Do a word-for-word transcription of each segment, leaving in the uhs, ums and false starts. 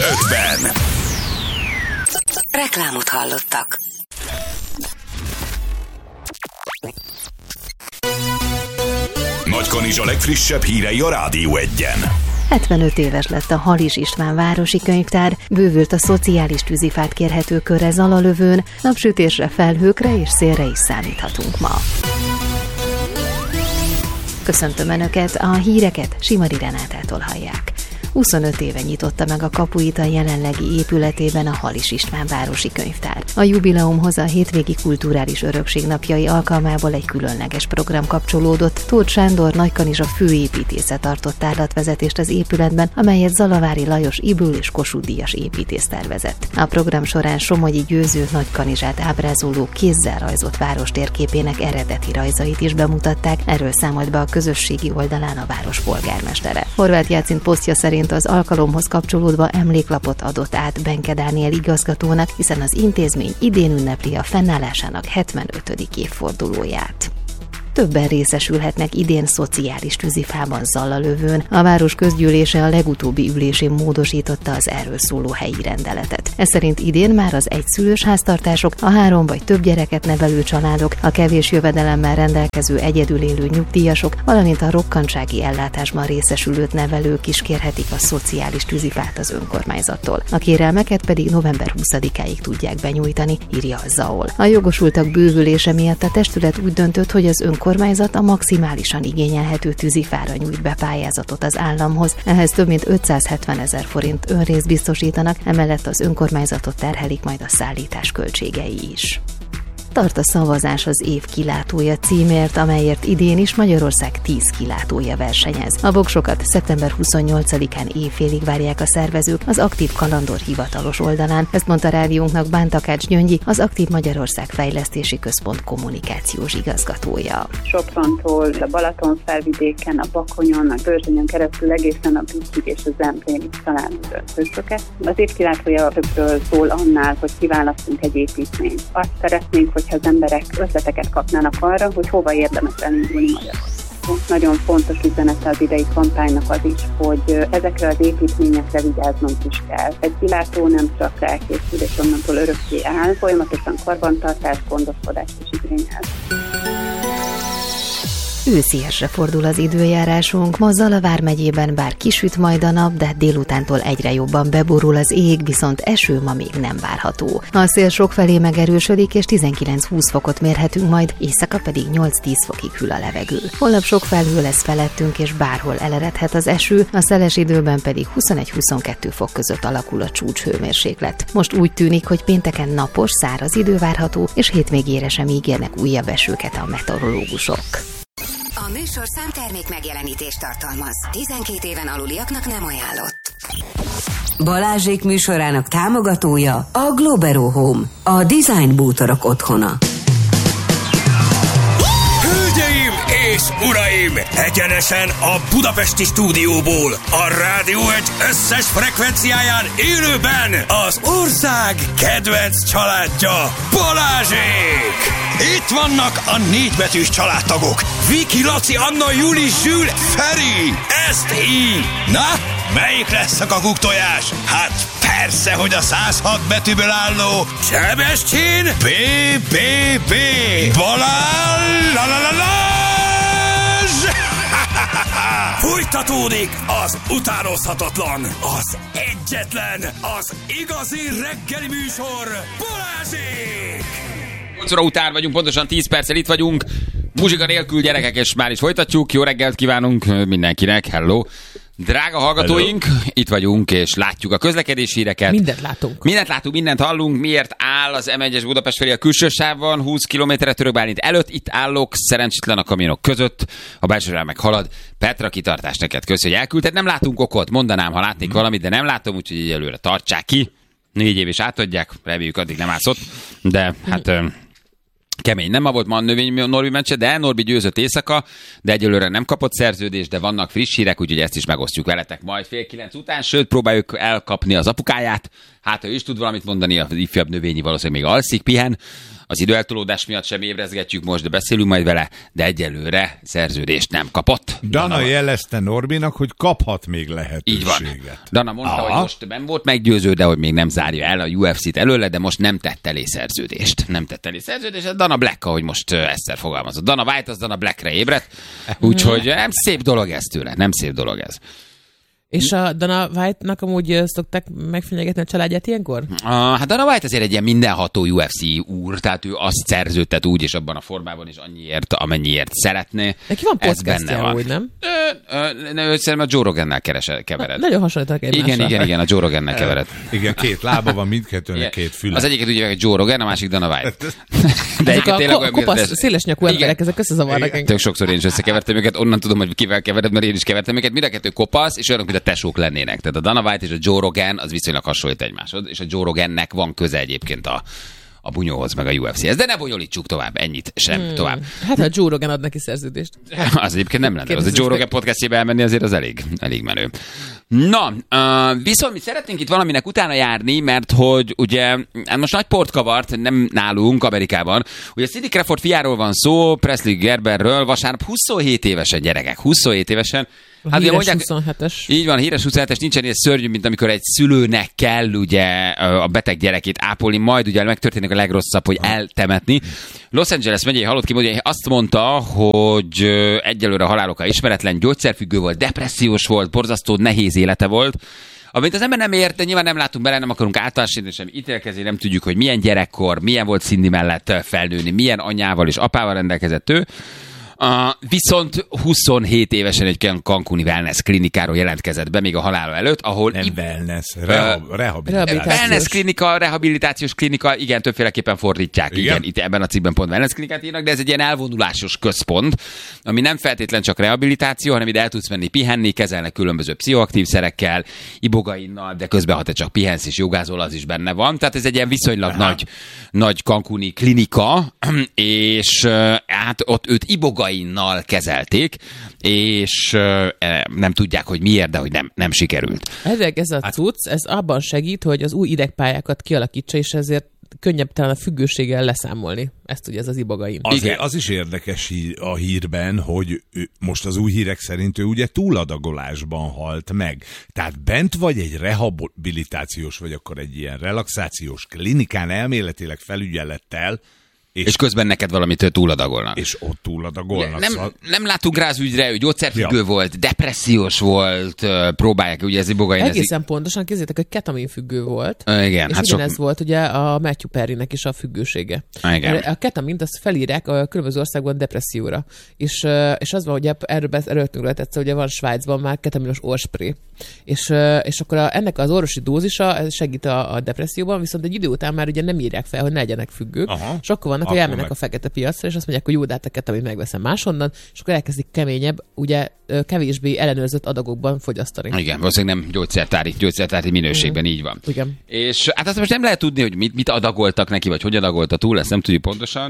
ötven. Reklámot hallottak. Nagykanizsa legfrissebb hírei a Rádió egyen. hetvenöt éves lett a Halis István városi könyvtár, bővült a szociális tűzifát kérhető körre Zalalövőn, napsütésre, felhőkre és szélre is számíthatunk ma. Köszöntöm Önöket, a híreket Simari Renátától hallják. huszonöt éve nyitotta meg a kapuit a jelenlegi épületében a Halis István városi könyvtár. A jubileumhoz a hétvégi kulturális örökség napjai alkalmából egy különleges program kapcsolódott. Tóth Sándor Nagykanizsa főépítésze tartott tárlatvezetést az épületben, amelyet Zalavári Lajos Ibül és Kossuth díjas építész tervezett. A program során Somogyi Győző Nagykanizsát ábrázoló kézzel rajzott város térképének eredeti rajzait is bemutatták, erről számolt be a közösségi oldalán a város polgármestere. Horváth Jácint posztja szerint az alkalomhoz kapcsolódva emléklapot adott át Benke Dániel igazgatónak, hiszen az intézmény idén ünnepli a fennállásának hetvenötödik évfordulóját. Többen részesülhetnek idén szociális tűzifában Zalalövőn. A város közgyűlése a legutóbbi ülésén módosította az erről szóló helyi rendeletet. Ez szerint idén már az egyszülős háztartások, a három vagy több gyereket nevelő családok, a kevés jövedelemmel rendelkező egyedül élő nyugdíjasok, valamint a rokkantsági ellátásban részesülőt nevelők is kérhetik a szociális tűzifát az önkormányzattól. A kérelmeket pedig november huszadikáig tudják benyújtani, írja a zé á o el. A jogosultak bővülése miatt a testület úgy döntött, hogy az önkormányzat kormányzat a maximálisan igényelhető tűzifára nyújt be pályázatot az államhoz. Ehhez több mint ötszázhetvenezer forint önrészt biztosítanak, emellett az önkormányzatot terhelik majd a szállítás költségei is. Tart a szavazás az év kilátója címért, amelyért idén is Magyarország tíz kilátója versenyez. A voksokat szeptember huszonnyolcadikán éjfélig várják a szervezők az Aktív Kalandor hivatalos oldalán. Ezt mondta rádiónknak Bántakács Gyöngyi, az Aktív Magyarország Fejlesztési Központ kommunikációs igazgatója. Soprontól a Balatonfelvidéken, a Bakonyon, a Börzsönyen keresztül egészen a Bükkig és a Zemplénig találunk döntősöket. Az év kilátója többről szól annál, hogy kiválasztunk egy építményt. Azt szeretnénk, hogy ha az emberek ötleteket kapnának arra, hogy hova érdemes elindulni Magyarországon. Nagyon fontos üzenete az idei kampánynak az is, hogy ezekre az építményekre vigyáznunk is kell. Egy kilátó nem csak elkészül és onnantól örökké áll, folyamatosan karbantartást, gondoskodást is igényel. Ősziesre fordul az időjárásunk, ma Zala vármegyében bár kisüt majd a nap, de délutántól egyre jobban beborul az ég, viszont eső ma még nem várható. A szél sokfelé megerősödik, és tizenkilenc-húsz fokot mérhetünk majd, éjszaka pedig nyolc-tíz fokig hűl a levegő. Holnap sok felhő lesz felettünk, és bárhol eleredhet az eső, a szeles időben pedig huszonegy-huszonkettő fok között alakul a csúcshőmérséklet. Most úgy tűnik, hogy pénteken napos, száraz idő várható, és hétvégére sem ígérnek újabb esőket a meteorológusok. A műsor számtermék megjelenítést tartalmaz. tizenkét éven aluliaknak nem ajánlott. Balázsék műsorának támogatója a Globero Home, a design bútorok otthona. Hölgyeim és uraim! Egyenesen a budapesti stúdióból, a Rádió egy összes frekvenciáján élőben az ország kedvenc családja, Balázsék! Itt vannak a négybetűs családtagok. Viki, Laci, Anna, Juli, Zsül, Feri. Ezt így. Na, melyik lesz a kakuktojás? Hát persze, hogy a száz hat betűből álló Sebestyén B B B Balázs la la la Lázs! Fújtatódik az utánozhatatlan, az egyetlen, az igazi reggeli műsor, Balázsék! nyolc óra után vagyunk, pontosan tíz perccel itt vagyunk. Muzsika nélkül, gyerekek, és már is folytatjuk. Jó reggelt kívánunk mindenkinek, hello! Drága hallgatóink, hello. Itt vagyunk, és látjuk a közlekedési híreket. Mindent látunk. Mindent látunk, mindent hallunk. Miért áll az em egyes Budapest felé a külső sávban, húsz kilométerre Török Bálint előtt? Itt állok, szerencsétlen a kamionok között, a belsőre meg halad. Petra, kitartás neked, köszi, hogy elküldted. Nem látunk okot, mondanám, ha látnék hmm. valamit, de nem látom, úgyhogy így előre tartsák ki. Négy év is átadják, reméljük addig nem állsz ott, de hát... Hmm. Kemény. Nem ma volt ma a növény Norbi meccse, de Norbi győzött éjszaka, de egyelőre nem kapott szerződést, de vannak friss hírek, úgyhogy ezt is megosztjuk veletek majd fél kilenc után, sőt próbáljuk elkapni az apukáját. Hát ő is tud valamit mondani, az ifjabb növényi valószínűleg még alszik, pihen. Az időeltolódás miatt sem ébrezgetjük most, de beszélünk majd vele, de egyelőre szerződést nem kapott. Dana, Dana jelezte Norbinak, hogy kaphat még lehetőséget. Így van. Dana mondta, Aha. hogy most nem volt meggyőző, de hogy még nem zárja el a U F C-t előle, de most nem tett elé szerződést. Nem tett elé szerződést, Dana Black, ahogy most Eszter fogalmazott. Dana White az Dana Blackre ébredt, úgyhogy nem szép dolog ez tőle, nem szép dolog ez. És a Dana White-nak amúgy szokták megfenyegetni a családját ilyenkor? Uh, hát Dana White azért egy ilyen mindenható U F C úr, tehát ő azt szerződtet úgy és abban a formában is annyiért, amennyiért szeretné. Neki van podcastja, úgy nem? Ő szerintem a Joe Rogannál kevered. Nagyon hasonlítanak egymással. Igen, igen, igen, a Joe Rogannál kevered. Igen, két lába van, mindkettőnek két füle. Az egyiket ugye Joe Rogan, a másik Dana White. De ezek a ko- kopasz, széles nyakú emberek, ezek összezavarnak engem. Tök sokszor én is összekevertem őket, onnan tudom, hogy kivel kevered, mert én is kevertem őket. Mind a kettő kopasz, és olyanok, mint a tesók lennének. Tehát a Dana White és a Joe Rogan az viszonylag hasonlít egymáshoz, és a Joe Rogannek van köze egyébként a, a bunyóhoz, meg a U F C-hez. De ne bonyolítsuk tovább, ennyit sem hmm. tovább. Hát a Joe Rogan ad neki szerződést. Az egyébként nem lenne. Az a Joe Rogan podcastjébe elmenni azért az elég, elég menő. Na, uh, viszont mi szeretnénk itt valaminek utána járni, mert hogy ugye most nagy port kavart, nem nálunk, Amerikában. Ugye Cindy Crawford fiáról van szó, Presley Gerberről, vasárnap huszonhét évesen gyerekek, huszonhét évesen. A hát híres mondják, huszonhetes. Így van, híres huszonhetes, nincsen ilyen szörnyű, mint amikor egy szülőnek kell ugye a beteg gyerekét ápolni, majd ugye megtörténik a legrosszabb, hogy eltemetni. Los Angeles megyei halott ki, hogy azt mondta, hogy egyelőre a haláloka ismeretlen, gyógyszerfüggő volt, depressziós volt, borzasztó nehéz élete volt. Amit az ember nem ért, de nyilván nem látunk bele, nem akarunk általánosítani, sem ítélkezni, nem tudjuk, hogy milyen gyerekkor, milyen volt Cindy mellett felnőni, milyen anyával és apával rendelkezett ő. Uh, viszont huszonhét évesen egy Cancuni wellness klinikáról jelentkezett be még a halála előtt, ahol... Nem ib- wellness, reha- uh, rehabilitációs. Wellness klinika, rehabilitációs klinika, igen, többféleképpen fordítják. Igen? igen, itt ebben a cikkben pont wellness klinikát írnak, de ez egy ilyen elvonulásos központ, ami nem feltétlen csak rehabilitáció, hanem ide el tudsz menni pihenni, kezelnek különböző pszichoaktív szerekkel, ibogainnal, de közben, ha te csak pihensz és jogázol, az is benne van. Tehát ez egy ilyen viszonylag Aha. nagy, nagy Cancuni klinika, és uh, hát ott őt ibogai ibogainnnal kezelték, és uh, nem tudják, hogy miért, de hogy nem, nem sikerült. Ezek ez a cucc, ez abban segít, hogy az új idegpályákat kialakítsa, és ezért könnyebb talán a függőséggel leszámolni. Ezt tudja ez az ibogain. Azért az is érdekes a hírben, hogy most az új hírek szerint ő ugye túladagolásban halt meg. Tehát bent vagy egy rehabilitációs, vagy akkor egy ilyen relaxációs klinikán elméletileg felügyelettel, És, és közben neked valamit túladagolnak. És ott túladagolnak. Nem, szóval... nem látunk rá az ügyre, ő gyógyszerfüggő ja. volt, depressziós volt, próbálják, ugye ez ibogain. Egészen ez... pontosan, kézzétek, hogy ketaminfüggő volt. Uh, igen. És hát ugyanez sok... volt ugye a Matthew Perrynek is a függősége. Uh, igen. A ketamint azt felírják a különböző országban depresszióra. És, és az van, hogy erről előttünk lehet egyszer, ugye van Svájcban már ketaminos orrspré. És, és akkor a, ennek az orvosi dózisa segít a, a depresszióban, viszont egy idő után már ugye nem írják fel, hogy ne legyenek függők. Aha. És akkor vannak, hogy elmennek meg. a fekete piacra, és azt mondják, hogy jó, de hát a ketamint megveszem máshonnan, és akkor elkezdik keményebb, ugye kevésbé ellenőrzött adagokban fogyasztani. Igen, valószínűleg nem gyógyszertári, gyógyszertári minőségben, mm. így van. Igen. És hát azt most nem lehet tudni, hogy mit, mit adagoltak neki, vagy hogy adagolta túl, ezt nem tudjuk pontosan,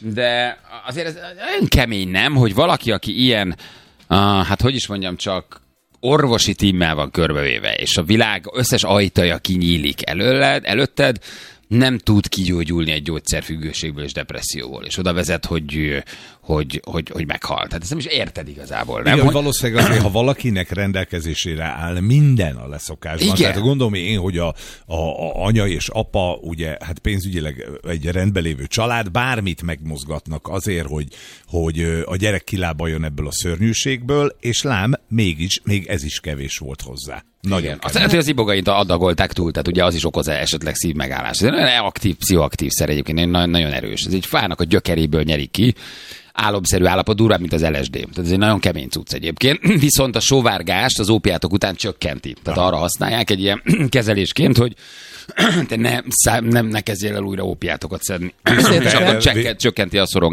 de azért ez olyan kemény, nem, hogy valaki, aki ilyen, uh, hát hogy is mondjam, csak orvosi tímmel van körbevéve, és a világ összes ajtaja kinyílik előled, előtted, nem tud kigyógyulni egy gyógyszerfüggőségből és depresszióból, és oda vezet, hogy, hogy, hogy, hogy meghal. Tehát ezt nem is érted igazából. Nem? Igen, hogy... valószínűleg azért, ha valakinek rendelkezésére áll minden a leszokásban. Igen. Tehát gondolom én, hogy a, a, a anya és apa, ugye, hát pénzügyileg egy rendben lévő család, bármit megmozgatnak azért, hogy, hogy a gyerek kilábaljon ebből a szörnyűségből, és lám, mégis, még ez is kevés volt hozzá. Nagyon azt lehet, hogy az ibogaint adagolták túl, tehát ugye az is okoz esetleg szívmegállás. Ez egy nagyon aktív, pszichoaktív szer egyébként, nagyon erős. Ez egy fának a gyökeréből nyerik ki, álomszerű állapot, durvább, mint az el es dé. Tehát ez egy nagyon kemény cucc egyébként. Viszont a sóvárgást az ópiátok után csökkenti. Tehát arra használják egy ilyen kezelésként, hogy te ne, nem, ne kezdjél el újra ópiátokat szedni. És akkor csökkenti a szorongást.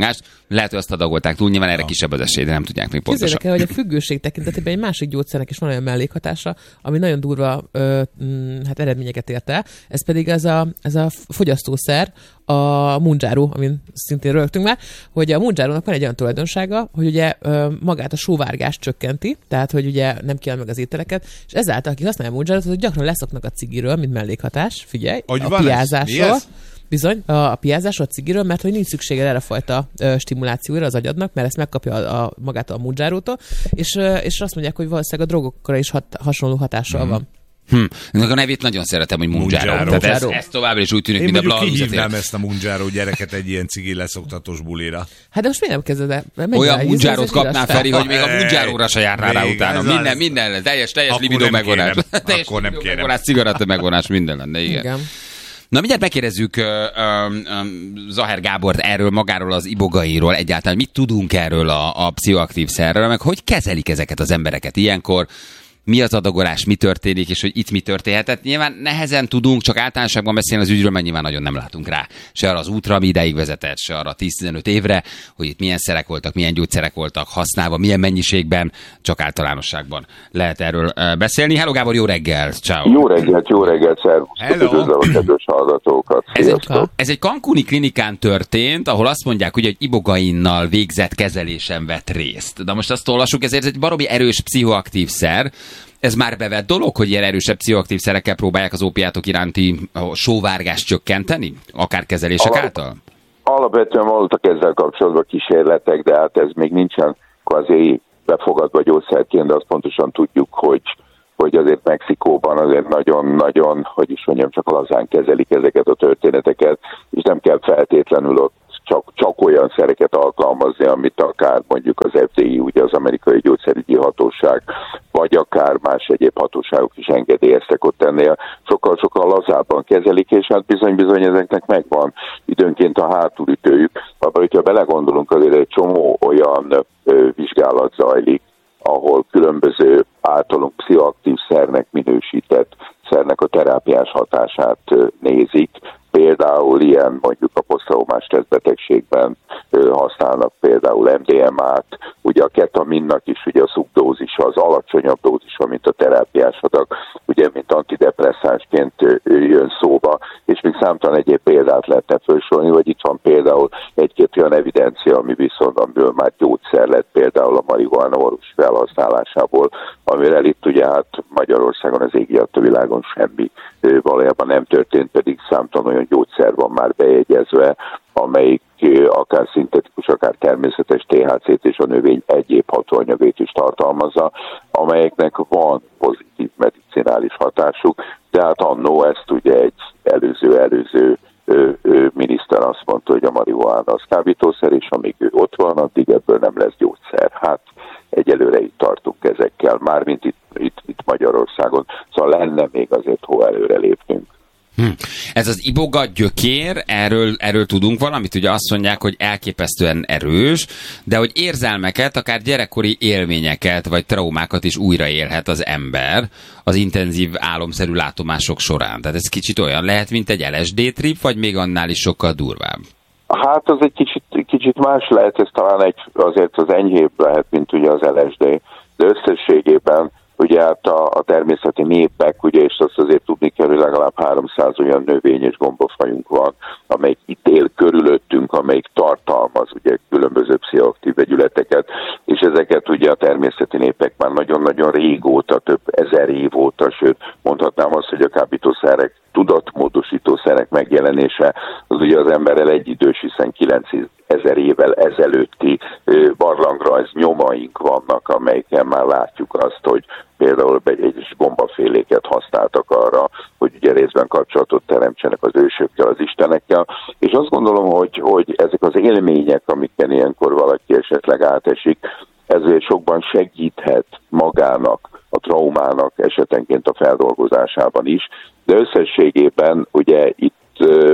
Lehet, hogy azt adagolták túl, nyilván erre kisebb az esély, de nem tudják még pontosan. Képzeljük el, hogy a függőség tekintetében egy másik gyógyszernek is van olyan mellékhatása, ami nagyon durva ö, m, hát eredményeket ért el. Ez pedig ez a, ez a fogyasztószer, a Mounjaro, amin szintén rögtünk már, hogy a Mounjarónak van egy olyan tulajdonsága, hogy ugye ö, magát a sóvárgást csökkenti, tehát hogy ugye nem kell meg az ételeket, és ezáltal, aki használja a Mounjarot, hogy gyakran leszoknak a cigiről, mint mellékhatás, figyelj, hogy a piázásról. Bizony, a, a piázásról, a cigiről, mert hogy nincs szüksége erre a fajta ö, stimulációra az agyadnak, mert ezt megkapja a, a, magát a Mounjarótól, és, ö, és azt mondják, hogy valószínűleg a drogokra is hat, hasonló hatással mm. van. Hm. A nevét nagyon szeretem, hogy Mounjaro. Tehát ez, ez továbbra is úgy tűnik, én mint a Blanc. Én kihívnám ezt a Mounjaro gyereket egy ilyen cigi leszoktatós bulira. Hát de most miért nem kezded el? Olyan Mounjarot kapnál, Feri, hogy még a Mounjaróra se járnál rá utána. Minden, minden, teljes, teljes libidó megvonás. Teljes akkor nem kérem. Megvonás, cigaretta megvonás, minden lenne, igen. igen. Na, mindjárt megkérdezzük uh, uh, uh, Zahár Gábort erről, magáról az ibogairól, egyáltalán mit tudunk erről a, a pszichoaktív szerről, meg hogy kezelik ezeket az embereket ilyenkor, mi az adagolás, mi történik, és hogy itt mi történhetett. Nyilván nehezen tudunk, csak általánosságban beszélni az ügyről, mert nyilván nagyon nem látunk rá. Se arra az útra, ami ideig vezetett, se arra tíz-tizenöt évre, hogy itt milyen szerek voltak, milyen gyógyszerek voltak használva, milyen mennyiségben, csak általánosságban lehet erről beszélni. Hello Gábor, jó reggel! Ciao. Jó reggelt, jó reggelt, szervusztok, üdvözlöm a kedves hallgatókat. Ez egy, ez egy cancúni klinikán történt, ahol azt mondják, ugye, hogy ibogainnal végzett kezelésen vett részt. De most azt olvassuk, ezért ez egy baromi erős pszichoaktív szer. Ez már bevett dolog, hogy ilyen erősebb pszichoaktív szerekkel próbálják az ópiátok iránti sóvárgást csökkenteni? Akár kezelések Alap, által? Alapvetően voltak ezzel kapcsolatban kísérletek, de hát ez még nincsen kvázi befogadva gyógyszerként, de azt pontosan tudjuk, hogy, hogy azért Mexikóban azért nagyon-nagyon, hogy is mondjam, csak lazán kezelik ezeket a történeteket, és nem kell feltétlenül ott Csak, csak olyan szereket alkalmazni, amit akár mondjuk az ef dé i, ugye az Amerikai Gyógyszerügyi Hatóság, vagy akár más egyéb hatóságok is engedélyeztek ott ennél. Sokkal-sokkal lazábban kezelik, és hát bizony-bizony ezeknek megvan időnként a hátulütőjük. Abba, hogyha belegondolunk, azért egy csomó olyan ö, vizsgálat zajlik, ahol különböző általunk pszichoaktív szernek minősített szernek a terápiás hatását nézik. Például ilyen mondjuk a posztraumás stresszbetegségben használnak például em dé em át, ugye a ketaminnak is ugye a szubdózisa, az alacsonyabb dózisa, mint a terápiás adag, ugye mint antidepresszánsként jön szóba, és még számtalan egyéb példát lehetne felsorolni, vagy itt van például egy-két olyan evidencia, ami viszont amiből már gyógyszer lett, például a marihuána orvosi felhasználásából, amivel itt ugye hát Magyarországon az égi adta világon semmi valójában nem történt, pedig számtalan olyan gyógyszer van már bejegyezve, amelyik akár szintetikus, akár természetes té há cét és a növény egyéb hatóanyagait is tartalmazza, amelyeknek van pozitív medicinális hatásuk. Tehát annó ezt ugye egy előző-előző miniszter azt mondta, hogy a marihuána az kábítószer, és amíg ő ott van, addig ebből nem lesz gyógyszer. Hát egyelőre itt tartunk ezekkel, mármint itt, itt, itt Magyarországon. Szóval lenne még azért hol előre lépnünk. Hm. Ez az iboga gyökér, erről, erről tudunk valamit, ugye azt mondják, hogy elképesztően erős, de hogy érzelmeket, akár gyerekkori élményeket, vagy traumákat is újraélhet az ember az intenzív álomszerű látomások során. Tehát ez kicsit olyan lehet, mint egy el es dé trip, vagy még annál is sokkal durvább. Hát az egy kicsit, kicsit más lehet, ez talán egy, azért az enyhébb lehet, mint ugye az el es dé, de összességében ugye hát a, a természeti népek, ugye, és azt azért tudni kell, hogy legalább háromszáz olyan növény és gombafajunk van, amelyik itt él körülöttünk, amelyik tartalmaz ugye különböző pszichoaktív vegyületeket, és ezeket ugye a természeti népek már nagyon-nagyon régóta, több ezer év óta, sőt mondhatnám azt, hogy a kábítószerek, tudatmódosító szerek megjelenése az ugye az emberrel egyidős, hiszen kilencezer évvel ezelőtti barlangrajz nyomaink vannak, amelyeken már látjuk azt, hogy például egy gombaféléket használtak arra, hogy ugye részben kapcsolatot teremtsenek az ősökkel, az istenekkel, és azt gondolom, hogy, hogy ezek az élmények, amiken ilyenkor valaki esetleg átesik, ezért sokban segíthet magának, a traumának esetenként a feldolgozásában is, de összességében ugye itt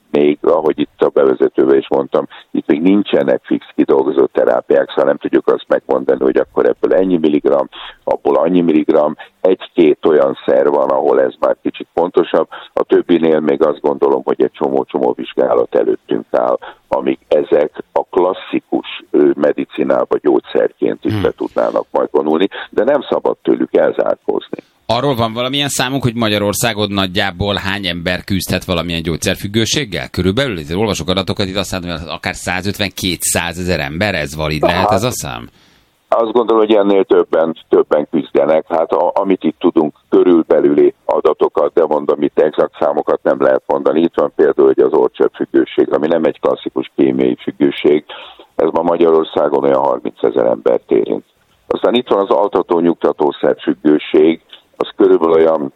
még, ahogy itt a bevezetőben is mondtam, itt még nincsenek fix kidolgozott terápiák, szóval nem tudjuk azt megmondani, hogy akkor ebből ennyi milligram, abból annyi milligram, egy-két olyan szer van, ahol ez már kicsit pontosabb. A többinél még azt gondolom, hogy egy csomó-csomó vizsgálat előttünk áll, amíg ezek a klasszikus medicinába gyógyszerként is be tudnának majd vonulni, de nem szabad tőlük elzárkózni. Arról van valamilyen számunk, hogy Magyarországon nagyjából hány ember küzdhet valamilyen gyógyszerfüggőséggel? Körülbelül? Itt olvasok adatokat, itt azt mondom, hogy akár százötven-kétszázezer ember, ez valid lehet hát, ez a szám? Azt gondolom, hogy ennél többen, többen küzdenek. Hát a, amit itt tudunk, körülbelüli adatokat, de mondom, itt exakt számokat nem lehet mondani. Itt van például hogy az orrcseppfüggőség, ami nem egy klasszikus kémiai függőség, ez ma Magyarországon olyan harmincezer embert érint. Aztán itt van az altató-nyugtatószer függőség, az körülbelül olyan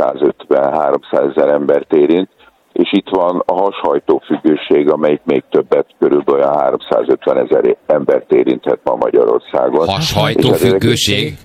kétszázötven-háromszázezer embert érint, és itt van a hashajtó függőség, amelyik még többet, körülbelül olyan háromszázötven ezer embert érinthet ma Magyarországon. Hashajtó függőség?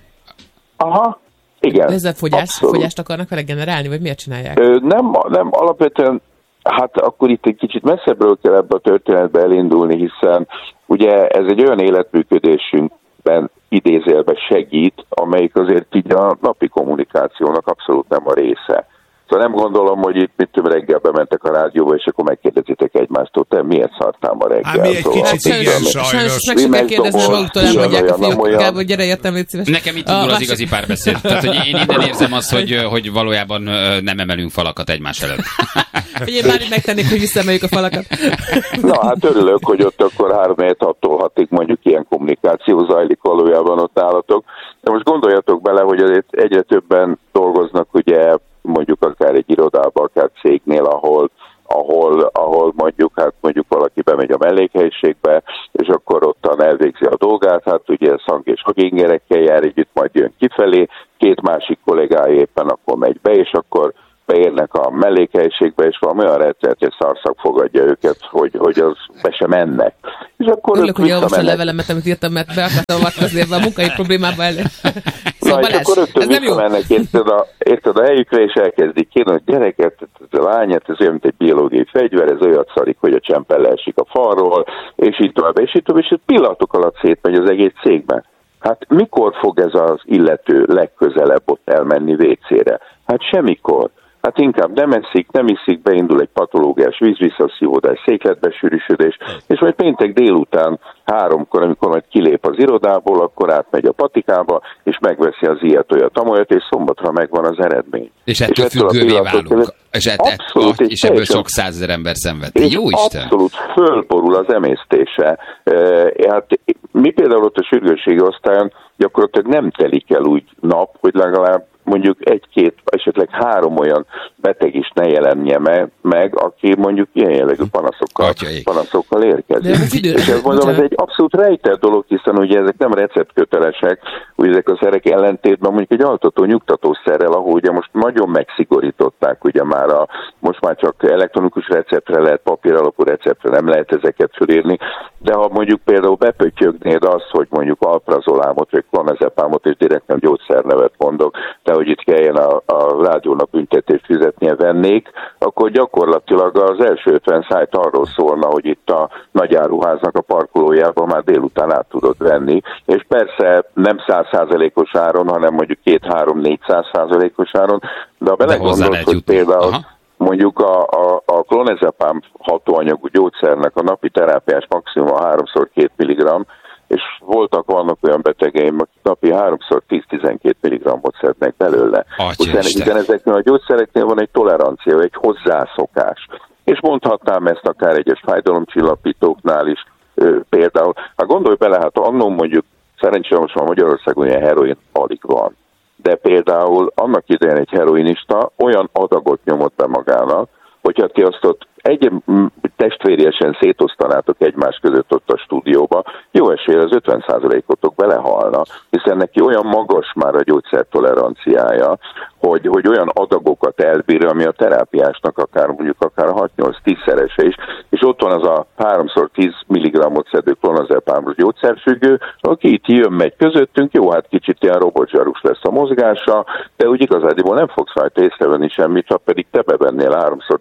Aha, igen. De ezzel fogyást, fogyást akarnak vele generálni, vagy miért csinálják? Ö, nem, nem, alapvetően, hát akkor itt egy kicsit messzebbről kell ebbe a történetbe elindulni, hiszen ugye ez egy olyan életműködésünkben idézélve segít, amelyik azért így a napi kommunikációnak abszolút nem a része. Szóval nem gondolom, hogy itt mit tudom, reggel bementek a rádióba, és akkor megkérdezítek egymástól, te miért szartál ma reggel? Hát mi egy szóval kicsit igen, sajnos. Sajnos meg se kell kérdezni, maguktól elmondják a fiúk, hogy gyere értem, légy szíves. Nekem itt indul az igazi párbeszéd. Tehát, hogy én innen érzem azt, hogy, hogy valójában nem emelünk falakat egymás előtt. Hogy én bármit megtennék, hogy visszaemeljük a falakat. Na hát örülök, hogy ott akkor három hattól hatig mondjuk ilyen kommunikáció zajlik valójában ott állatok. De most gondoljatok bele, hogy azért egyre többen dolgoznak ugye mondjuk akár egy irodában, akár cégnél, ahol, ahol, ahol mondjuk, hát mondjuk valaki bemegy a mellékhelyiségbe, és akkor ottan elvégzi a dolgát, hát ugye szang és hagingerekkel jár együtt, majd jön kifelé, két másik kollégája éppen akkor megy be, és akkor beérnek a mellékhelyiségbe, és valami olyan rettenetes szarszak fogadja őket, hogy, hogy az be sem mennek. És akkor örülök, hogy olvas a levelemet, amit írtam, mert be akartam avatkozni ebbe a munkai problémába elő. Szóval na, és akkor rögtön visszamennek, érted a, érted a helyükre, és elkezdik kérni, hogy gyereket, ez a lányát, ez olyan, mint egy biológiai fegyver, ez olyat szarik, hogy a csempel leesik a falról, és így tovább, és így tovább, és pillanatok alatt szétmegy az egész cégben. Hát mikor fog ez az illető legközelebb ott elmenni vécére? Hát semmikor. Hát inkább nem eszik, nem iszik, beindul egy patológiás vízvisszaszívódás, székletbesűrűsödés, és majd péntek délután háromkor, amikor majd kilép az irodából, akkor átmegy a patikába, és megveszi az ilyet, olyat, amolyat, és szombatra megvan az eredmény. És ettől és függővé válunk. És, et, abszolút, és, és ebből sok százezer ember szenved. Jó Isten! Abszolút fölborul az emésztése. E, hát mi például ott a sürgősségi osztályon gyakorlatilag nem telik el úgy nap, hogy legalább mondjuk egy-két, esetleg három olyan beteg is ne jelenje me, meg, aki mondjuk ilyen jellegű panaszokkal, panaszokkal érkezik. És ezt mondom, ez egy abszolút rejtett dolog, hiszen ugye ezek nem receptkötelesek, ugye ezek a szerek ellentétben mondjuk egy altató nyugtatószerrel, ahol ugye most nagyon megszigorították, ugye már a, most már csak elektronikus receptre lehet, papír alapú receptre nem lehet ezeket fölírni, de ha mondjuk például bepöttyögnéd azt, hogy mondjuk alprazolámot, vagy klonazepámot, és direkt nem gyógyszernevet mondok, de hogy itt kelljen a, a rádiónak büntetést fizetnie vennék, akkor gyakorlatilag az első ötven szájt arról szólna, hogy itt a nagyáruháznak a parkolójában már délután át tudod venni, és persze nem száz százalékos áron, hanem mondjuk két-három-négyszáz százalékos áron, de ha belegondolsz, hogy például aha. mondjuk a, a, a klonazepám hatóanyagú gyógyszernek a napi terápiás maximum háromszor két milligramm, és voltak, vannak olyan betegeim, akik napi háromszor tíz-tizenkét milligrammot szednek belőle. Hiszen, hiszen ezeknél a gyógyszereknél van egy tolerancia, egy hozzászokás. És mondhatnám ezt akár egyes fájdalomcsillapítóknál is ö, például. Hát gondolj bele, hát annól mondjuk, szerencsére most már Magyarországon ilyen heroin alig van. De például annak idején egy heroinista olyan adagot nyomott be magának, hogyha ti azt ott egy testvériesen szétosztanátok egymás között ott a stúdióba, jó esélye az ötven százalékotok belehalna, hiszen neki olyan magas már a gyógyszertoleranciája, hogy, hogy olyan adagokat elbír, ami a terápiásnak akár mondjuk akár hat-nyolc-tízszerese is, és ott van az a háromszor tíz milligrammot szedő klonazepámos gyógyszerfüggő, aki itt jön-megy közöttünk, jó, hát kicsit ilyen robotzsarus lesz a mozgása, de úgy igazából nem fogsz rajta észrevenni semmit, ha pedig te bevennél háromszor tíz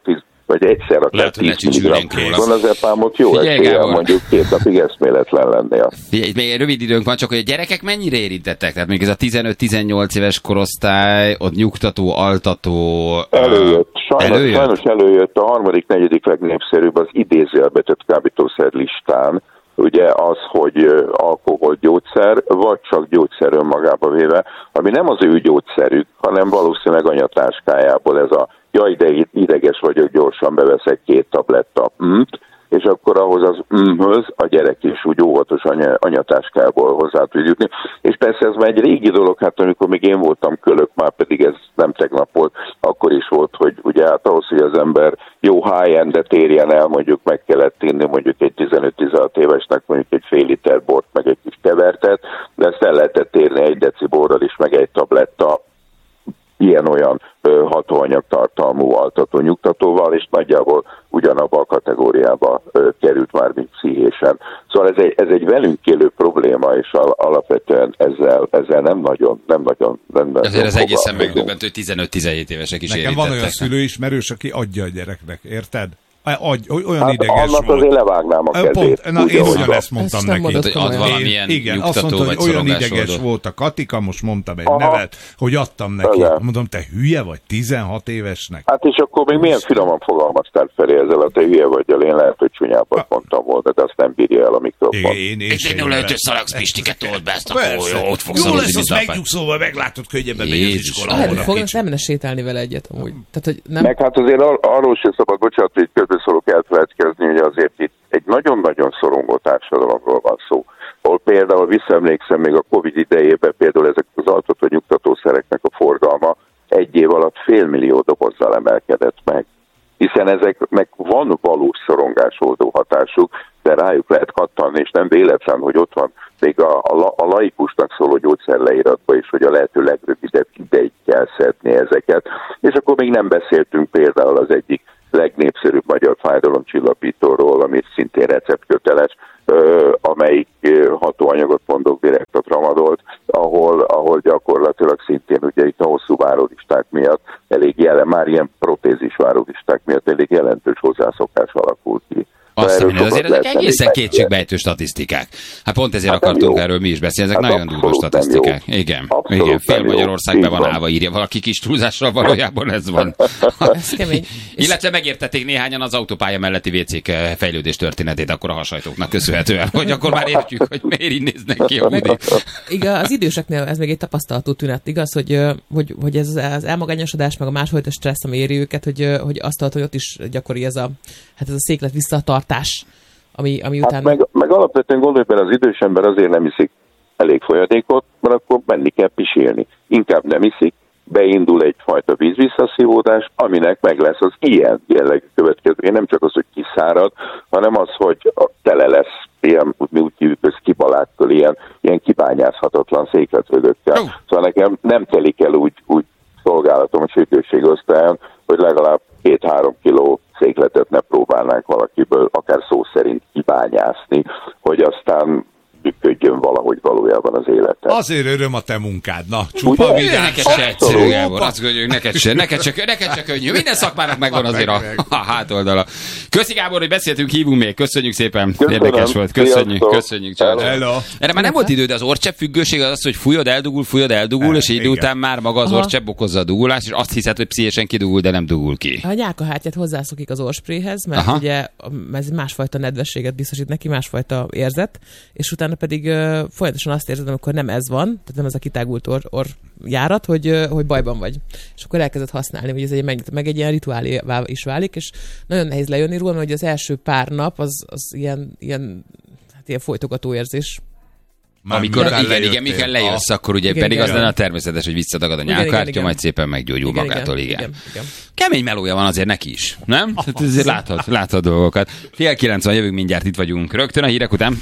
vagy egyszer akár tíz milligramm klónazepámot jó eséllyel mondjuk két napig eszméletlen lennél. Figyelj, még egy rövid időnk van, csak hogy a gyerekek mennyire érintettek? Tehát még ez a tizenöt-tizennyolc éves korosztály, ott nyugtató, altató... Előjött. Sajnos előjött. sajnos előjött a harmadik, negyedik legnépszerűbb az idézőjelbetett kábítószer listán, ugye az, hogy alkohol gyógyszer, vagy csak gyógyszer önmagába véve, ami nem az ő gyógyszerük, hanem valószínűleg anyatáskájából ez a jaj, de ideges vagyok, gyorsan beveszek két tabletta mm-t, és akkor ahhoz az mm-höz a gyerek is úgy óvatos anya, anyatáskából hozzá tud jutni. És persze ez már egy régi dolog, hát amikor még én voltam kölök, már pedig ez nem tegnap volt, akkor is volt, hogy ugye hát ahhoz, hogy az ember jó high-endet érjen el, mondjuk meg kellett inni mondjuk egy tizenöt-tizenhat évesnek mondjuk egy fél liter bort, meg egy kis kevertet, de ezt el lehetett érni egy deci borral is, meg egy tabletta ilyen-olyan hatóanyagtartalmú altató nyugtatóval, és nagyjából ugyanabba a kategóriába ö, került már, mint pszichésen. Szóval ez egy, ez egy velünk élő probléma, és al- alapvetően ezzel, ezzel nem nagyon, nem nagyon... Nem nagyon azért az egészen megdöbbentő, hogy tizenöt-tizenhét évesek is Nekem érintettek. van olyan szülőismerős, aki adja a gyereknek, érted? Adj, olyan hát ideges annak volt. azért levágnám a kezét. Pont, na, úgy, én ahogy ugyanezt van. mondtam Ezt neki. nem Ad valamilyen Én, igen, azt nyugtató, mondta, hogy vagy olyan ideges szorongásoldó. volt a Katika, most mondtam egy Aha. nevet, hogy adtam neki. Igen. Mondom, te hülye vagy, tizenhat évesnek? Hát és akkor még milyen finoman fogalmaztál felé ezzel, a te hülye vagyjal, én lehet, hogy csúnyábbat mondtam volna, de azt nem bírja el a mikrofon. Igen, én, én És egy nulla ötös szalagsz Pistike, told be ezt a Persze. kólyó, ott fogsz Jó aludni, lesz, azt mint apád. megnyugszóval, meglátod, könnyebben megy az Jézus. iskola. Lehet, hogy hónap fognak, kicsi. nem menne sétálni vele egyet amúgy. Tehát, hogy nem... Meg hát azért ar- arról sem szabad, bocsánat, hogy közbeszólok elfelejtkezni, hogy azért itt egy nagyon-nagyon szorongó társadalomról van szó. Ahol például visszaemlékszem még a Covid idejében, például ezek az altató nyugtatószereknek a forgalma egy év alatt félmillió dobozzal emelkedett meg. Hiszen ezeknek van valós szorongásoldó hatásuk, de rájuk lehet kattanni, és nem véletlen, hogy ott van még a, a, a laikusnak szóló gyógyszer leíratba is, hogy a lehető legrövidebb ideig kell szedni ezeket. És akkor még nem beszéltünk például az egyik legnépszerűbb magyar fájdalomcsillapítóról, ami szintén receptköteles, amelyik hatóanyagot mondok direkt a tramadolt, ahol, ahol gyakorlatilag szintén ugye itt a hosszú várólisták miatt elég jelen, már ilyen protézis várólisták miatt elég jelentős hozzászokás alakul ki. Azt hiszem, azért ezek egészen kétségbejtő statisztikák. Hát pont ezért hát akartunk erről mi is beszélni, ezek hát nagyon durva statisztikák. Igen, abszolút igen, fél Magyarország be van van állva, írja valaki kis túlzással, valójában ez van. Ez kemény. Illetve megértették néhányan az autópálya melletti vécék fejlődés történetét akkor a hasajtóknak köszönhetően, hogy akkor már értjük, hogy miért így néznek ki a budi. Igen, az időseknél ez még egy tapasztalatú tünet, igaz, hogy, hogy, hogy ez az elmagányosodás, meg a másfajta stressz, ami éri őket, hogy, hogy azt hallott, hogy ott is gyakori ez a, hát ez a széklet visszatartás, ami, ami után... Hát meg, meg alapvetően gondolj bele, az idős ember azért nem iszik elég folyadékot, mert akkor menni kell pisilni. Inkább nem iszik, beindul egyfajta vízvisszaszívódás, aminek meg lesz az ilyen jellegű következője. Nem csak az, hogy kiszárad, hanem az, hogy a tele lesz ilyen, mi úgy hívjuk, ez kibalákkal, ilyen, ilyen kibányázhatatlan székletvödökkel. Oh. Szóval nekem nem telik el úgy, úgy szolgálatom a sürgősségi osztályon, hogy legalább két-három kiló székletet ne próbálnánk valakiből, akár szó szerint kibányászni, hogy aztán működjön valahogy valójában az élete. Azért öröm a te munkád, na, csupa vidám. Neked se egyszerű, Gábor, azt mondjuk, neked se, neked se, neked se könnyű. Minden szakmának megvan azért a, a hátoldala. Köszi, Gábor, hogy beszéltünk, hívunk még. Köszönjük szépen. Köszönöm. Érdekes volt. Köszönjük, köszönjük. Hello. Hello. Erre már nem volt idő, de az orcsepp függőség az az, hogy fújod, eldugul, fújod, eldugul, és idő után már maga az orcsepp okozza a dugulást, és azt hiszed, hogy pszichésen kidugul, de nem dugul ki. A nyálkahártyát hozzászokik az orspréhez, mert Aha. ugye ez másfajta nedvességet biztosít neki, másfajta érzet, és utána pedig uh, folyamatosan azt érzed, amikor nem ez van, tehát nem ez a kitágult orr or járat, hogy, uh, hogy bajban vagy. És akkor elkezded használni, hogy ez egy, meg, meg egy ilyen rituálé is válik, és nagyon nehéz lejönni róla, mert az első pár nap az, az ilyen, ilyen, hát ilyen folytogató érzés. Már amikor igen, lejöttél. igen, mikor lejössz, akkor ugye igen, pedig igen. Az lenne a természetes, hogy visszatagad a nyálkahártya, majd szépen meggyógyul igen, magától, igen. igen. igen. Kemény melója van azért neki is, nem? Tehát azért láthat, láthat dolgokat. Fél kilenc van, jövünk mindjárt, itt vagyunk rögtön a hírek után.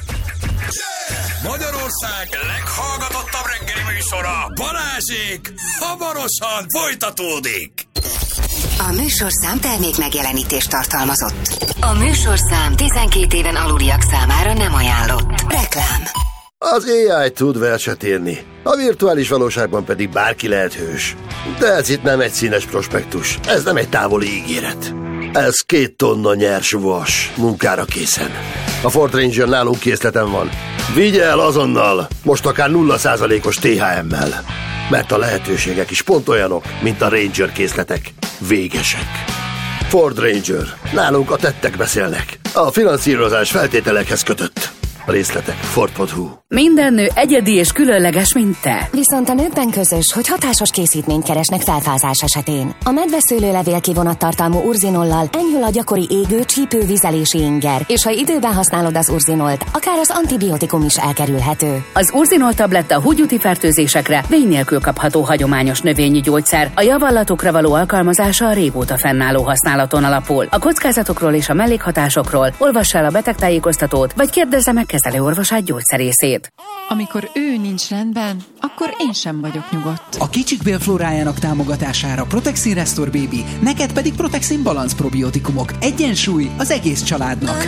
Magyarország leghallgatottabb reggeli műsora, Balázsék, hamarosan folytatódik. A műsorszám termék megjelenítést tartalmazott. A műsorszám tizenkét éven aluliak számára nem ajánlott. Reklám. Az á i tud verset írni, a virtuális valóságban pedig bárki lehet hős. De ez itt nem egy színes prospektus, ez nem egy távoli ígéret. Ez két tonna nyers vas, munkára készen. A Ford Ranger nálunk készleten van. Vigye el azonnal, most akár nulla százalékos té há emmel. Mert a lehetőségek is pont olyanok, mint a Ranger készletek. Végesek. Ford Ranger. Nálunk a tettek beszélnek. A finanszírozás feltételekhez kötött. A részletek Ford pont hu. Minden nő egyedi és különleges, mint te. Viszont a nőkben közös, hogy hatásos készítményt keresnek felfázás esetén. A medveszőlőlevél kivonattartalmú urzinollal enyhül a gyakori égő, csípő, vizelési inger, és ha időben használod az urzinolt, akár az antibiotikum is elkerülhető. Az urzinol tabletta húgyúti fertőzésekre vény nélkül kapható hagyományos növényi gyógyszer. A javallatokra való alkalmazása a régóta fennálló használaton alapul. A kockázatokról és a mellékhatásokról olvass el a betegtájékoztatót, vagy kérdezze meg kezelőorvosát, gyógyszerészét. Amikor ő nincs rendben, akkor én sem vagyok nyugodt. A kicsik bélflórájának támogatására Protexin Restore Baby, neked pedig Protexin Balance probiotikumok. Egyensúly az egész családnak.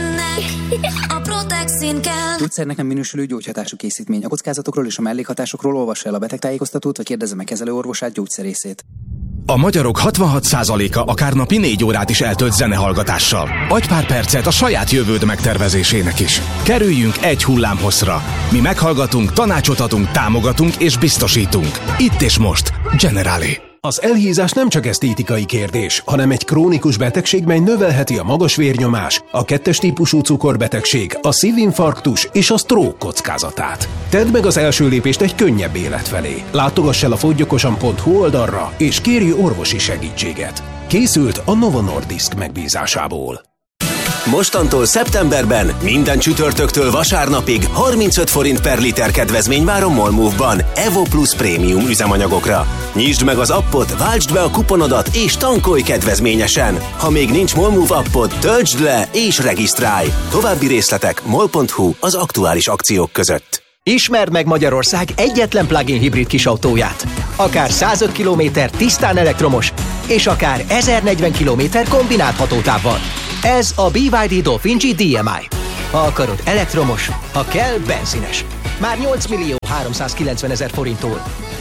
A Protexin kell. Gyógyszernek nem minősülő gyógyhatású készítmény. A kockázatokról és a mellékhatásokról olvassa el a betegtájékoztatót, vagy kérdezze meg kezelőorvosát, gyógyszerészét. A magyarok hatvanhat százaléka akár napi négy órát is eltölt zenehallgatással. Adj pár percet a saját jövőd megtervezésének is. Kerüljünk egy hullámhosszra. Mi meghallgatunk, tanácsot adunk, támogatunk és biztosítunk. Itt és most. Generali. Az elhízás nem csak esztétikai kérdés, hanem egy krónikus betegség, mely növelheti a magas vérnyomás, a kettes típusú cukorbetegség, a szívinfarktus és a stroke kockázatát. Tedd meg az első lépést egy könnyebb élet felé. Látogass el a fogyjokosan pont hu oldalra, és kérj orvosi segítséget. Készült a Novo Nordisk megbízásából. Mostantól szeptemberben minden csütörtöktől vasárnapig harmincöt forint per liter kedvezmény vár a Molmove-ban Evo Plus Prémium üzemanyagokra. Nyisd meg az appot, váltsd be a kuponodat és tankolj kedvezményesen. Ha még nincs Molmove appod, töltsd le és regisztrálj. További részletek mol pont hu az aktuális akciók között. Ismerd meg Magyarország egyetlen plug-in hibrid kisautóját. Akár százöt kilométer tisztán elektromos, és akár ezernegyven kilométer kombinált hatótávval. Ez a bé vé dé Dolphin G dé em i. Ha akarod elektromos, ha kell benzines. Már nyolc millió háromszázkilencven ezer forinttól.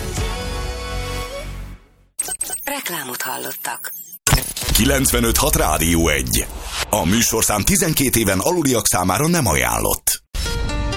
Reklámot hallottak. kilencvenöt hat Rádió egy. A műsorszám tizenkét éven aluliak számára nem ajánlott.